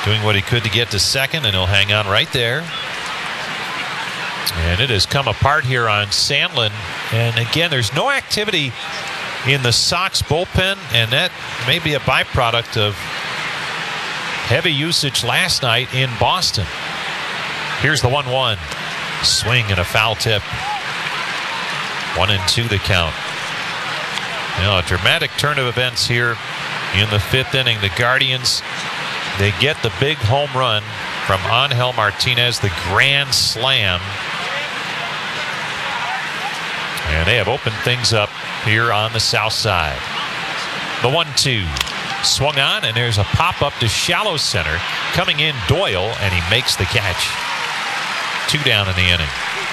doing what he could to get to second, and he'll hang on right there. And it has come apart here on Sandlin. And again, there's no activity in the Sox bullpen, and that may be a byproduct of heavy usage last night in Boston. Here's the 1-1. Swing and a foul tip. 1-2 the count. A dramatic turn of events here in the fifth inning. The Guardians, they get the big home run from Angel Martinez, the grand slam. And they have opened things up here on the south side. The 1-2. Swung on, and there's a pop-up to shallow center. Coming in, Doyle, and he makes the catch. 2 down in the inning.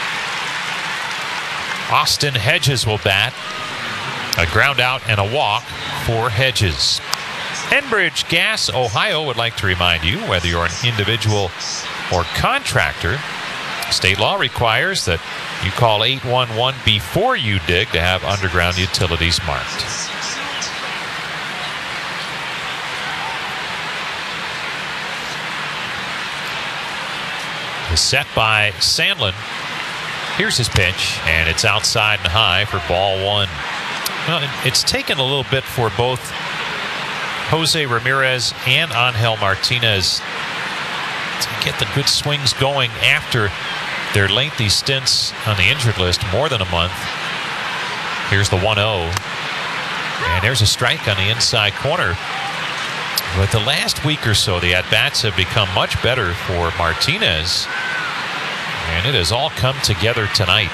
Austin Hedges will bat. A ground out and a walk for Hedges. Enbridge Gas Ohio would like to remind you, whether you're an individual or contractor, state law requires that you call 811 before you dig to have underground utilities marked. The set by Sandlin. Here's his pitch, and it's outside and high for ball 1. Well, it's taken a little bit for both Jose Ramirez and Angel Martinez to get the good swings going after their lengthy stints on the injured list, more than a month. Here's the 1-0. And there's a strike on the inside corner. But the last week or so, the at-bats have become much better for Martinez. And it has all come together tonight.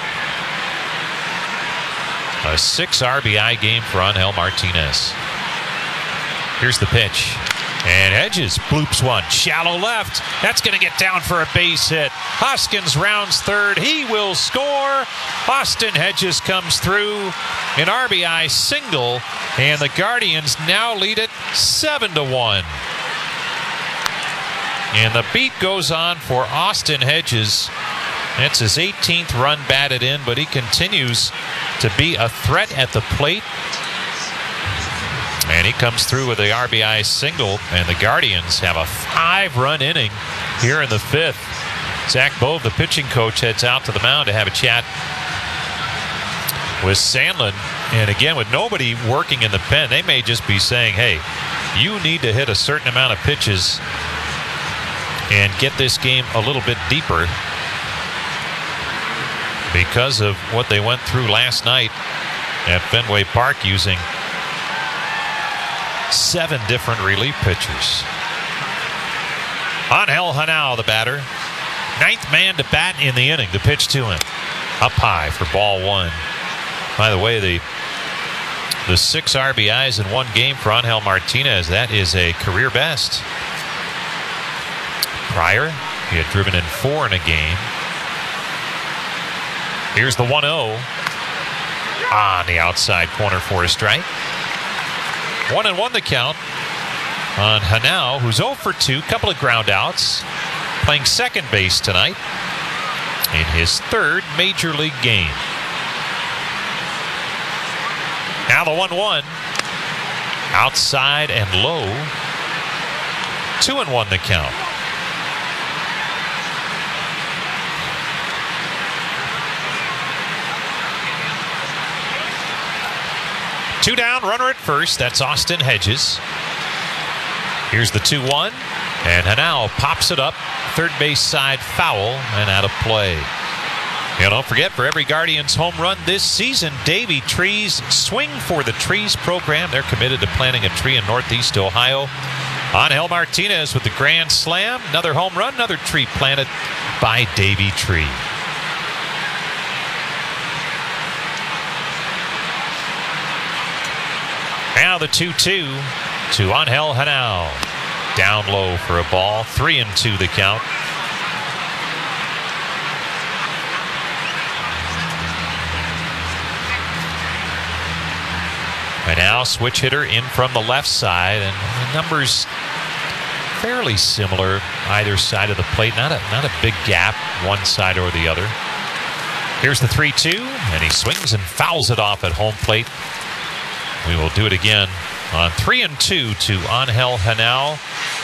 A 6 RBI game for Angel Martinez. Here's the pitch. And Hedges bloops one. Shallow left. That's going to get down for a base hit. Hoskins rounds third. He will score. Austin Hedges comes through. An RBI single. And the Guardians now lead it 7-1. And the beat goes on for Austin Hedges. That's his 18th run batted in, but he continues to be a threat at the plate. And he comes through with the RBI single, and the Guardians have a 5-run inning here in the fifth. Zach Bove, the pitching coach, heads out to the mound to have a chat with Sandlin. And again, with nobody working in the pen, they may just be saying, hey, you need to hit a certain amount of pitches and get this game a little bit deeper, because of what they went through last night at Fenway Park, using 7 different relief pitchers. Angel Hanao, the batter. 9th man to bat in the inning. The pitch to him. Up high for ball 1. By the way, the 6 RBIs in one game for Angel Martinez, that is a career best. Prior, he had driven in 4 in a game. Here's the 1-0 on the outside corner for a strike. 1-1 the count on Hanao, who's 0 for 2, couple of ground outs, playing second base tonight in his 3rd major league game. Now the 1-1, outside and low. 2-1 the count. Two down, runner at first. That's Austin Hedges. Here's the 2-1. And Hanao pops it up. Third base side foul and out of play. And don't forget, for every Guardians home run this season, Davey Trees Swing for the Trees program. They're committed to planting a tree in Northeast Ohio. Angel Martinez with the grand slam. Another home run, another tree planted by Davey Tree. Now the 2-2 to Angel Hanao. Down low for a ball. 3-2 the count. And now switch hitter in from the left side, and the numbers fairly similar either side of the plate. Not a big gap one side or the other. Here's the 3-2, and he swings and fouls it off at home plate. We will do it again on 3-2 to Angel Hanao.